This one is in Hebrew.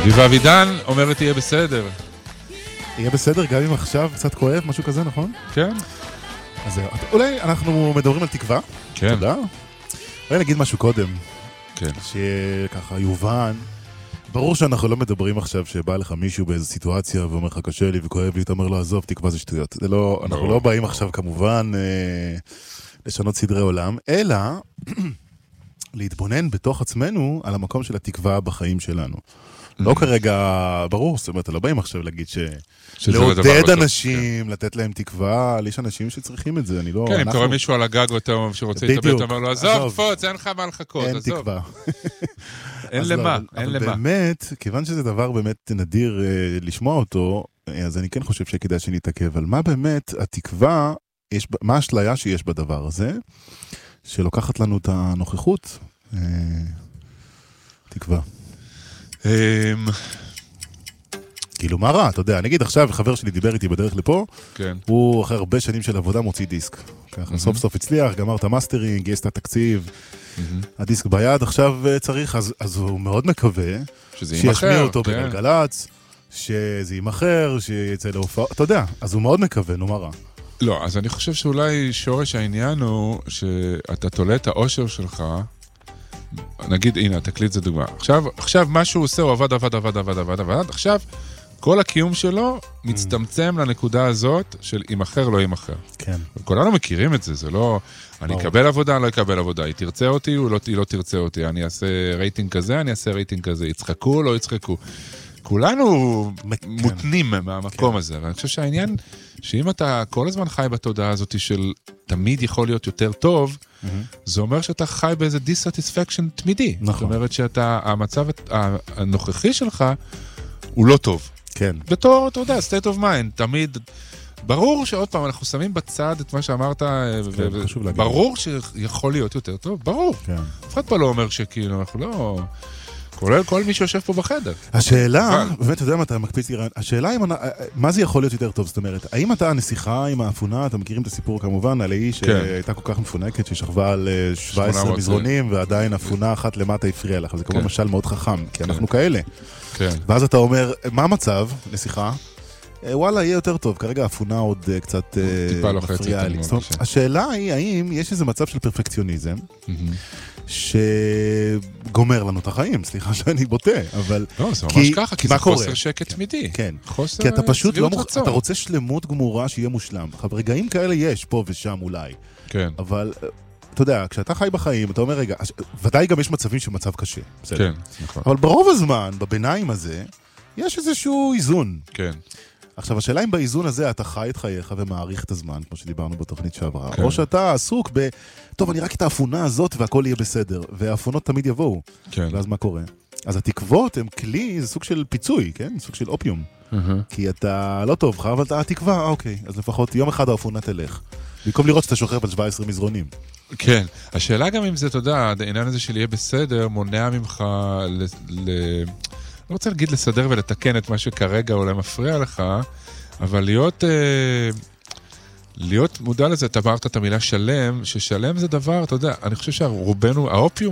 אביבה אבידן אומרת יהיה בסדר. יהיה בסדר גם אם עכשיו קצת כואב, משהו כזה, נכון? כן. אז אולי אנחנו מדברים על תקווה. כן. תודה. אולי נגיד משהו קודם. כן. שככה יובן. ברור שאנחנו לא מדברים עכשיו שבא לך מישהו באיזו סיטואציה ואומר לך קשה לי וכואב לי, אתה אומר לו עזוב, תקווה זה שטויות. זה לא, אנחנו לא באים עכשיו כמובן לשנות סדרי עולם, אלא להתבונן בתוך עצמנו על המקום של התקווה בחיים שלנו. לא כרגע, ברור, זאת אומרת, לא באים עכשיו להגיד לעודד אנשים, לתת להם תקווה, יש אנשים שצריכים את זה, אני לא... כן, אם תראה מישהו על הגג שרוצה להתאבד, אתה אומר לו, עזוב, קפוץ, אין לך מה לחכות, אין עזוב. תקווה. אין למה, אין למה. אבל באמת, כיוון שזה דבר באמת נדיר לשמוע אותו, אז אני כן חושב שכדאי שנתעכב על מה באמת התקווה, מה האשליה שיש בדבר הזה, שלוקחת לנו את הנוכחות, תקווה. כאילו מה רע, אתה יודע, נגיד עכשיו חבר שלי דיבר איתי בדרך לפה, הוא אחרי הרבה שנים של עבודה מוציא דיסק. ככה סוף סוף הצליח, גמר את המאסטרינג, גייס את התקציב, הדיסק ביד, עכשיו צריך, אז הוא מאוד מקווה שישמיע אותו בגלגלץ, שזה יימחר, שיצא להופעה, אתה יודע, אז הוא מאוד מקווה, נו מה רע. לא, אז אני חושב שאולי שורש העניין הוא שאתה תולה את האושר שלך, נגיד, הנה, תקליט זה דוגמה. עכשיו מה שהוא עושה, הוא עבד, עכשיו כל הקיום שלו מצטמצם לנקודה הזאת של אם אחר לא אם אחר. כן. כולנו מכירים את זה, זה לא, אני אקבל עבודה, אני לא אקבל עבודה, היא תרצה אותי, היא לא תרצה אותי, אני אעשה רייטינג כזה, אני אעשה רייטינג כזה, יצחקו, לא יצחקו. כולנו מותנים מהמקום הזה, ואני חושב שהעניין, שאם אתה כל הזמן חי בתודעה הזאת של תמיד יכול להיות יותר טוב, זה אומר שאתה חי באיזה dissatisfaction תמידי. זאת אומרת שאתה, המצב הנוכחי שלך הוא לא טוב. כן. בתור, אתה יודע, state of mind, תמיד, ברור שעוד פעם אנחנו שמים בצד את מה שאמרת, ברור שיכול להיות יותר טוב, ברור. אף אחד פה לא אומר שכאילו, אנחנו לא... כולל כל מי שיושב פה בחדר. השאלה, באמת, אתה יודע מה אתה מקפיץ לי רעיון, השאלה היא, מה זה יכול להיות יותר טוב? זאת אומרת, האם אתה הנסיכה עם האפונה, אתה מכירים את הסיפור כמובן, על האיש שהייתה כל כך מפונקת, ששכבה על 17 מזרונים, ועדיין אפונה אחת למטה הפריעה לך. זה כמובן משל מאוד חכם, כי אנחנו כאלה. ואז אתה אומר, מה המצב, נסיכה? וואלה, יהיה יותר טוב, כרגע האפונה עוד קצת מפריעה לי. השאלה היא, האם יש איזה מצב של פרפקציוניזם, שגומר לנו את החיים, סליחה שאני בוטה, אבל... לא, זה ממש ככה, כי זה חוסר שקט תמידי. כן, כי אתה פשוט לא אתה רוצה שלמות גמורה שיהיה מושלם. רגעים כאלה יש פה ושם אולי. כן. אבל, אתה יודע, כשאתה חי בחיים, אתה אומר, רגע, ודאי גם יש מצבים שמצב קשה. כן, נכון. אבל ברוב הזמן, בביניים הזה, יש איזשהו איזון. כן. עכשיו, השאלה אם באיזון הזה אתה חי את חייך ומעריך את הזמן, כמו שדיברנו בתוכנית שעברה, או שאתה עסוק טוב, אני רק את האפונה הזאת והכל יהיה בסדר, והאפונות תמיד יבואו. ואז מה קורה? אז התקוות הם כלי, זה סוג של פיצוי, כן? סוג של אופיום. כי אתה לא טוב לך, אבל אתה התקווה, אוקיי, אז לפחות יום אחד האפונה תלך. במקום לראות שאתה שוכב על 17 מזרונים. כן, השאלה גם אם זה, אתה יודע, העניין הזה של יהיה בסדר, מונע ממך לא רוצה להגיד לסדר ולתקן את מה שכרגע אולי מפריע לך, אבל להיות מודע לזה, אתה אמרת את המילה שלם, ששלם זה דבר, אתה יודע, אני חושב שהרובנו, האופיום